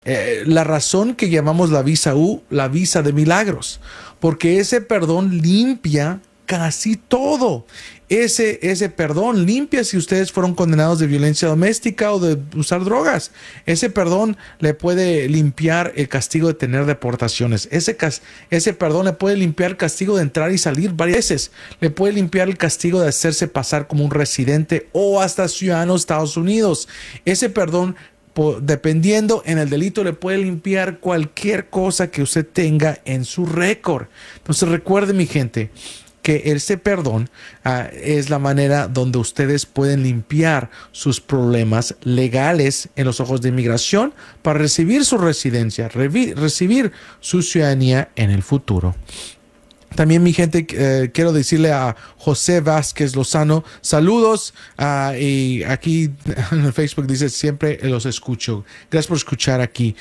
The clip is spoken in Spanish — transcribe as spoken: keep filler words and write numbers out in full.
eh, la razón que llamamos la visa U, la visa de milagros, porque ese perdón limpia casi todo. Ese, ese perdón limpia si ustedes fueron condenados de violencia doméstica o de usar drogas. Ese perdón le puede limpiar el castigo de tener deportaciones. Ese, ese perdón le puede limpiar el castigo de entrar y salir varias veces. Le puede limpiar el castigo de hacerse pasar como un residente o hasta ciudadano de Estados Unidos. Ese perdón, dependiendo en el delito, le puede limpiar cualquier cosa que usted tenga en su récord. Entonces recuerde, mi gente, que ese perdón uh, es la manera donde ustedes pueden limpiar sus problemas legales en los ojos de inmigración para recibir su residencia, recibir su ciudadanía en el futuro. También, mi gente, eh, quiero decirle a José Vázquez Lozano, saludos, uh, y aquí en el Facebook dice, siempre los escucho. Gracias por escuchar aquí.